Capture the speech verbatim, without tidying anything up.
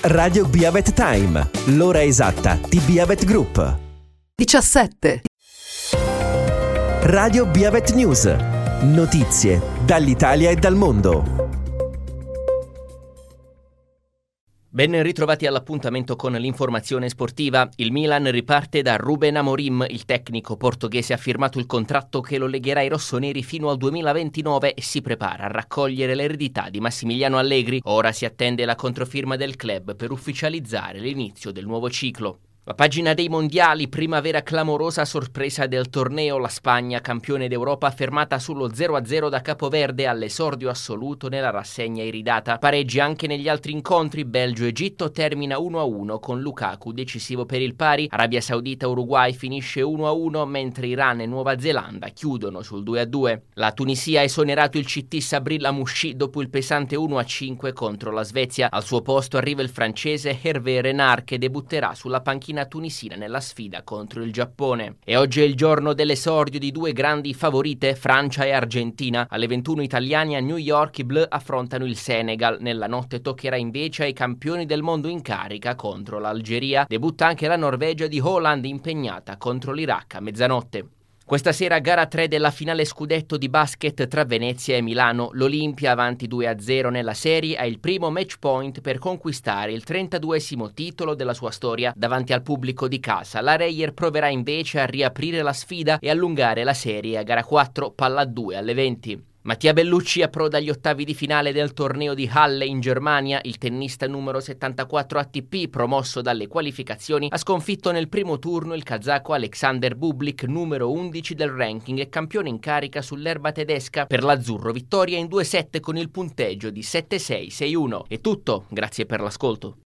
Radio Biavet Time, l'ora esatta di Biavet Group. diciassette. Radio Biavet News, notizie dall'Italia e dal mondo. Ben ritrovati all'appuntamento con l'informazione sportiva. Il Milan riparte da Ruben Amorim. Il tecnico portoghese ha firmato il contratto che lo legherà ai rossoneri fino al duemilaventinove e si prepara a raccogliere l'eredità di Massimiliano Allegri. Ora si attende la controfirma del club per ufficializzare l'inizio del nuovo ciclo. La pagina dei mondiali, primavera clamorosa a sorpresa del torneo, la Spagna, campione d'Europa, fermata sullo zero a zero da Capoverde all'esordio assoluto nella rassegna iridata. Pareggi anche negli altri incontri, Belgio-Egitto termina uno a uno con Lukaku decisivo per il pari, Arabia Saudita-Uruguay finisce uno a uno mentre Iran e Nuova Zelanda chiudono sul due a due. La Tunisia ha esonerato il C T Sabri Lamouchi dopo il pesante uno a cinque contro la Svezia. Al suo posto arriva il francese Hervé Renard che debutterà sulla panchina tunisina nella sfida contro il Giappone. E oggi è il giorno dell'esordio di due grandi favorite, Francia e Argentina. Alle ventuno italiane a New York i Bleu affrontano il Senegal. Nella notte toccherà invece ai campioni del mondo in carica contro l'Algeria. Debutta anche la Norvegia di Haaland impegnata contro l'Iraq a mezzanotte. Questa sera gara tre della finale scudetto di basket tra Venezia e Milano. L'Olimpia, avanti due a zero nella serie, ha il primo match point per conquistare il trentaduesimo titolo della sua storia davanti al pubblico di casa. La Reyer proverà invece a riaprire la sfida e allungare la serie a gara quattro, palla due alle venti. Mattia Bellucci approda agli ottavi di finale del torneo di Halle in Germania. Il tennista numero settantaquattro A T P, promosso dalle qualificazioni, ha sconfitto nel primo turno il kazako Alexander Bublik, numero undici del ranking e campione in carica sull'erba tedesca. Per l'azzurro vittoria in due sette con il punteggio di sette sei sei uno. È tutto, grazie per l'ascolto.